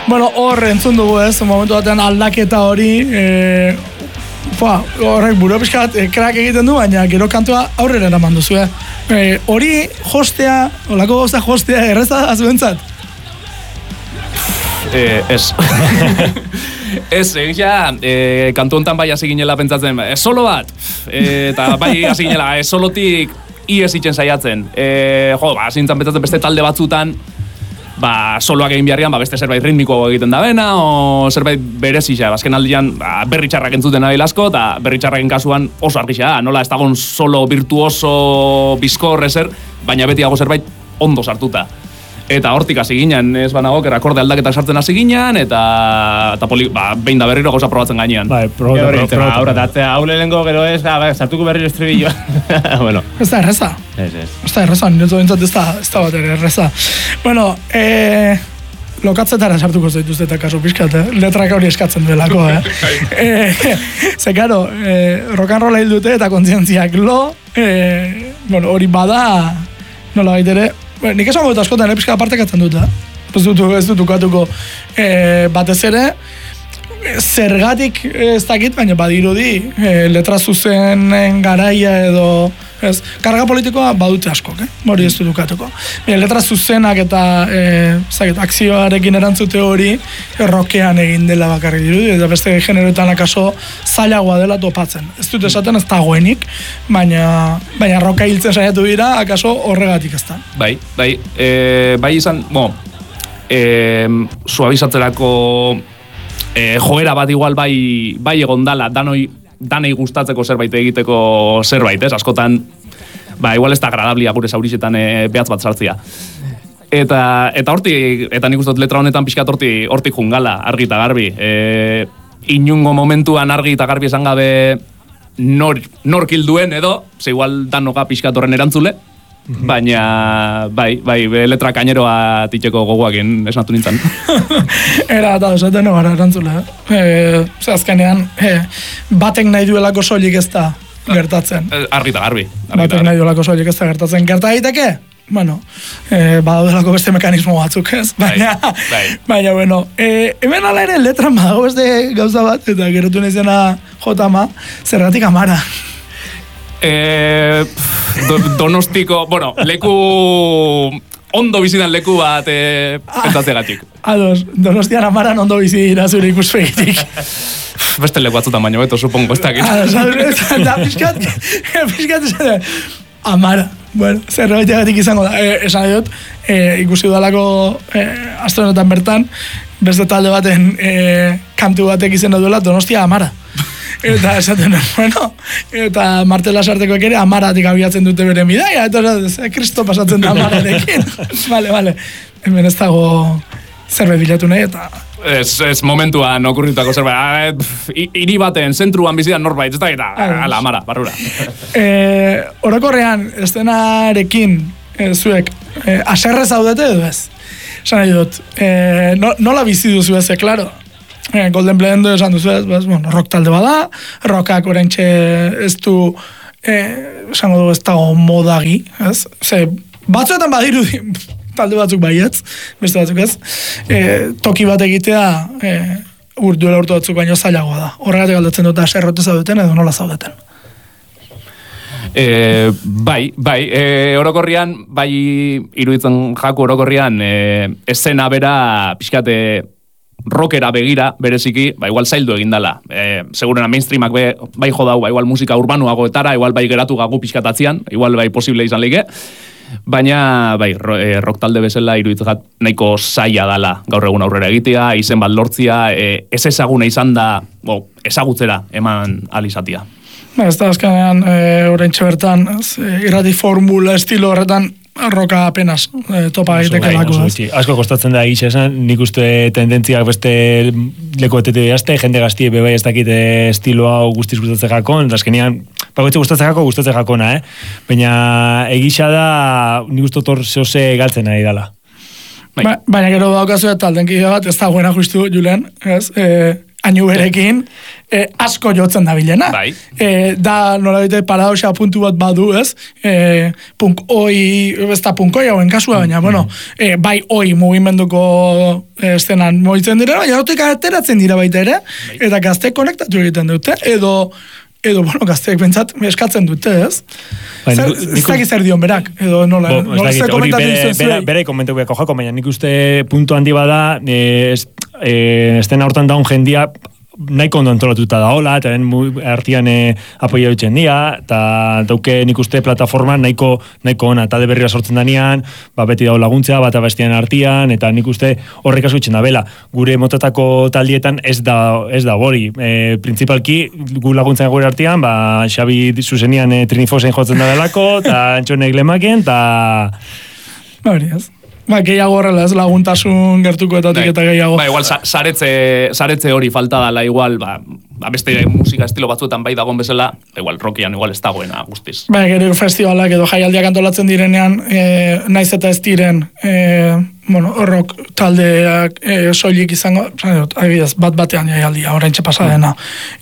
Bueno, hor entzun dugu ez, momentu batean aldaketa hori, horrek buru pixkat krak egiten du, baina gero kantua aurrera eraman duzu, hori jostea, olako gauza jostea, erreza azuentzat? Ez. Ez, egia, kantu hontan bai hasi ginela pentsatzen, solo bat, eta bai hasi ginela, solotik ies itzen saiatzen. Hasi nintzen pentsatzen beste talde batzutan, soloak egin biharrian, beste zerbait ritmiko egiten da bena, o zerbait berezia, azken aldian berri txarrak entzuten nahi asko, eta berri txarraken kasuan oso argixea da, nola ez dagoen solo virtuoso bizkor ezer, baina beti dago zerbait ondo sartuta. Eta hortik hasi ginen, ez banago, akorde aldaketak sartzen hasi ginen, eta behin da berriro gauza probatzen gainean. Aurra, hau lehenko gero ez, sartuko berriro estribillo. Bueno. Ez da erreza. Ez da erreza, niretu bintzat ez da bat erreza. Bueno, lokatzetara sartuko zaituzte eta kaso pixkat, letrak hori eskatzen duelako, Ze, karo, rock and roll dute eta kontzientziak hori bada, nola baitere, nik esan goetu askotan, pixka apartekatzen dut, ez dut ukatuko batez ere, zergatik ez dakit, baina badirudi, letra zuzenen garaia edo, karga politikoa badute askok, hori ez dut ukatuko. Letra zuzenak eta akzioarekin erantzute hori, errokean egin dela bakarri dirudi, eta beste generoetan akaso zailagoa dela topatzen. Ez dut esaten ez dagoenik, baina roka hiltzen saiatu dira, akaso horregatik ez da. Bai izan, suabizatzerako joera bat igual bai egondala, danei gustatzeko zerbait egiteko zerbait, askotan, igual ez da agradablia gure zaurizetan behatz bat sartzia. Eta hortik, eta nik ustot letra honetan pixkat hortik jungala, argi eta garbi. Inungo momentuan argi eta garbi esan gabe nork hilduen edo, ze igual danoga pixkat horren erantzule, baina, letra kaineroa titeko gogoakin esnatu nintzen. Era eta esaten gara erantzule, Ze azkenean, batek nahi duelako soilik ez da gertatzen. Argi eta garbi. Batek nahi duelako soilik ez da gertatzen. Gerta daiteke? Bueno, badaudelako beste mekanismo batzuk, ez? Baina, bueno, hemen ala ere letran badago beste gauza bat, eta gerotu nizena jotama, zergatik amara. Donostiko, leku ondo bizidan leku bat pentsatzegatik. Ados, Donostian amaran ondo bizi dira zure ikuspegitik. Beste leku batzutan baino beto, supongo, ez dakit. Da, pixkat, amara. Bueno, zerbaitegatik izango da. Esan dut, ikusi dudalako astronotan bertan, beste talde baten kantu batek izena duela Donostia amara. Eta esaten, eta Martela Sartekoek ere amaratik abiatzen dute bere bidaia, eta kristo pasatzen da amararekin. Vale, hemen ez dago zerbait bilatu nahi, eta... Ez momentuan okurritako zerbait, hiri baten, zentruan bizidan norbait, ez da, ala, amara, barrura. Orokorrean, estenarekin zuek, aserre zaudete edo ez? Esan nahi dut, nola bizi duzu ez, klaro? Golden Blend esan duzu ez, rock talde bada, rockak oraintxe ez du, esango dugu ez dago modagi, ez? Ze, batzuetan badirudi, talde batzuk baietz, beste batzuk ez, toki bat egitea, duela urte batzuk baino zailagoa da. Horregatik aldatzen dut, aserrote zaudeten edo nola zaudeten? Orokorrian, iruditzen jaku orokorrian, esena bera, pixkate, rockera begira, bereziki, igual zaildu egin dala. Segurena mainstreamak bai jodau, igual musika urbanuago etara, igual bai geratu gagu pixkatatzean, igual bai posible izan lehike, baina rock talde bezala iruditzen nahiko zaila dala gaur egun aurrera egitea, izen bat lortzia, ez ezaguna izan da, ezagutzera eman alizatia. Ez da, azkenean, oraintxe bertan, irrati formula estilo horretan, roka apenas topa egiteke lako. Asko kostatzen da egitxe esan, nik uste tendentziak beste lekuetetik jazte, jende gaztie bebai ez dakit estilo hau guztiz gustatzen jakon, eta azkenean, pagoetxe gustatzen jakona, baina egitxa da, nik uste tor zehose galtzen nahi dala. Baina gero daukazu eta aldenkidea bat, ez da buena justu, Julen, ez? hainu berekin, asko jotzen da bilena. Bai. Da, nola bite, paradoxa puntu bat badu, ez? Punk oi, ez da punk oi hauen kasua, baina, bueno, bai oi mugimenduko estenan moitzen dira, baina hortik ateratzen dira baita ere, eta gazteek konektatu egiten dute, edo, bueno, gazteek bentsat eskatzen dute, ez? Ez dakit zer dion berak, edo nola zer komentatu dizen zuei. Bere komentatu behako jako, baina nik uste puntu handi bada, estena hortan daun jendia, nahiko ondo antolatuta da hola, eta artian apoia dutzen dia, eta dauke nik uste plataforman nahiko ona, talde berrira sortzen danean, beti dago laguntzea, bat abestian artian, eta nik uste horrek asko itxen da bela. Gure motatako taldietan ez da hori. Principalki, gu laguntzen gure artian, Xabi zuzenian Trinifosen jotzen da delako, eta Antxonek lemakien, eta... Hori ez. Gehiago horrela ez laguntasun gertukoetatik eta gehiago. Igual saretze hori falta dala, igual, beste musika estilo batzuetan bai dagoen bezala, igual rockian igual ez dagoena guztiz. Gero festivalak edo jaialdiak antolatzen direnean, naiz eta ez diren, rock taldeak soilik izango, adibidez, batean jaialdia, oraintxe pasadena.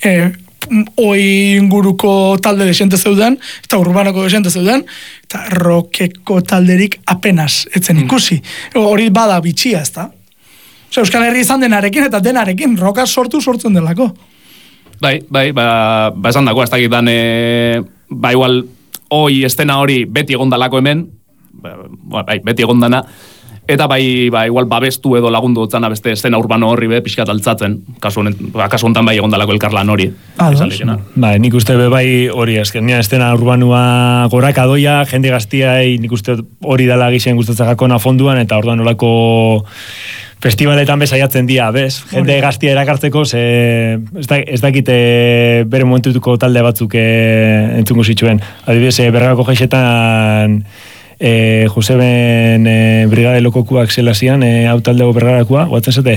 Oi inguruko talde desente zeuden, eta urbanoko desente zeuden, eta rockeko talderik apenas etzen ikusi. Hori bada bitxia, ez da? Euskal Herri izan denarekin eta denarekin, roka sortzen delako. Bai, esan dako, ez dakit dan, igual, oi estena hori beti egondalako hemen, beti egondana, eta igual babestu edo lagundu otzana beste estena urbano horri pixkat altzatzen, kasu honetan bai egondalako elkarlan hori. Nik uste bai hori, nia estena urbanua goraka doia, jende gaztiai nik uste hori dala gixen gustatzakakona fonduan, eta orduan olako festivaletan bezaiatzen dia, bez? Jende gaztia erakartzeko, ez dakite bere momentutuko talde batzuk entzungo zituen. Adibidez, Bergako jaixetan Joseben Brigade Lokokuak zelazian, hau taldego bergarakoa, guatzen zate?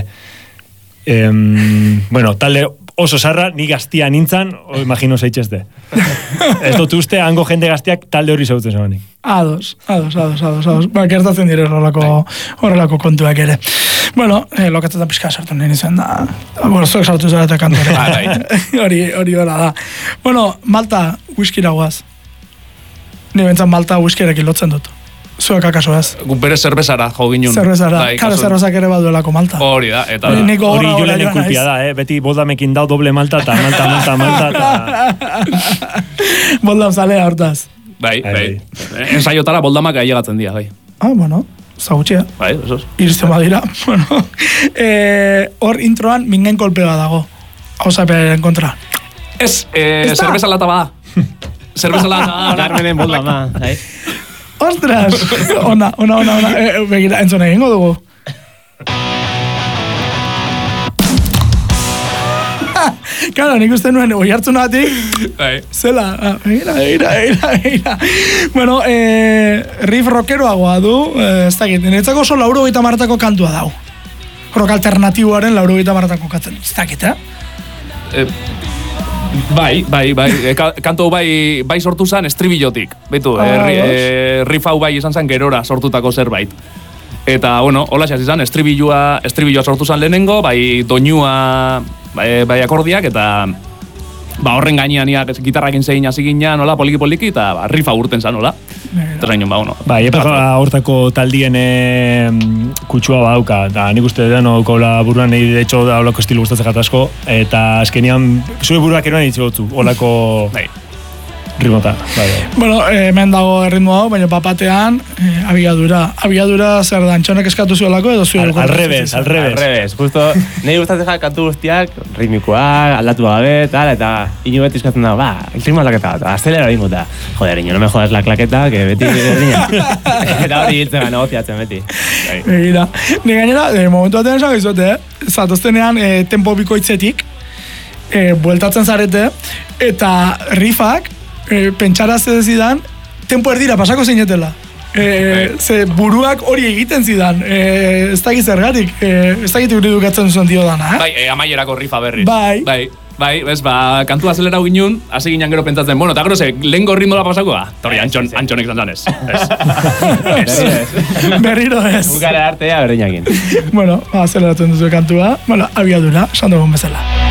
Talde oso sarra, ni gaztia nintzan, imagino zeitxezte. Ez dut uste, hango jende gaztiak talde hori zautzen zemanik. Ados. Gertatzen dire horrelako kontuak ere. Lokatzetan pixka sartu nien izan da. Zuek sartu zarete kantu hori hola da. Malta, whisky guaz. Ni bentzan Malta whiskyrekin lotzen dut. Zuek akaso ez? Bere zerbezara jo ginen. Zerbezara. Karo zerbezak ere baduelako Malta. Hori da. Hori Julenen kulpia da, beti boldamekin dau doble Malta eta Malta. Boldam zalea hortaz. Bai. Ensaiotara boldamak ailegatzen dira, bai. Zagutxea. Bai, esos. Iristen badira. Hor introan mingen kolpea dago. Hauzapearen kontra. Ez, zerbeza lata bada. Zerbeza lata. Carmenen boldama. Ostras! Ona. Begira, entzuna egingo dugu. Claro, nik uste nuen, oi hartzunatik, zela, begira. Bueno, riff rockeroagoa du, ez dakit, niretzako oso 80 kantua dau. Rock alternatiboaren 80 katzen, ez dakit, Bai, kanto bai sortu zen estribillotik, betu, riff hau bai izan zen gerora sortutako zerbait. Eta, hola xaz izan, estribilloa sortu zen lehenengo, bai doinua, bai akordiak, eta horren gainean gitarrakin zegin hasi ginean, poliki, eta rifa urten zen, Eta zain joan, hortako taldien kutsua badauka, eta nik uste deno daukala buruan, nahi de hecho da holako estilu gustatzen asko, eta azkenian, zure buruak eroan hitz gotzu, holako ritmota. Bueno, hemen dago erritmo hau, baina papatean, abiadura zer da, Antxonek eskatu zuelako edo zuelako? Al revés, justo, nahi gustatzen kantu guztiak, ritmikoak, aldatu gabe, tal, eta inu beti eskatzen da, ritmo aldaketa, azelera ritmo, eta, joder, ino, no me jodas la klaketa, que beti berdina. Eta hori hiltzen negoziatzen beti. Begira, ni gainera, momentu batean esan gizote, zatoztenean tempo bikoitzetik, bueltatzen zarete, eta riffak, pentsaraz zidan, tempo erdira pasako zinetela. Ze buruak hori egiten zidan, ez dakit zergatik, ez dakit uridukatzen zuen dio dana, Bai, amaierako rifa berriz. Bai, ez, kantu azelerau ginen, hasi ginen gero pentsatzen, bueno, eta gero ze, lehenko ritmola pasako, Tori, Antxonek zantzan ez. Berriro ez. Bukara artea berdinakin. Bueno, azeleratu duzu kantua, abiadura, esan dugun bezala.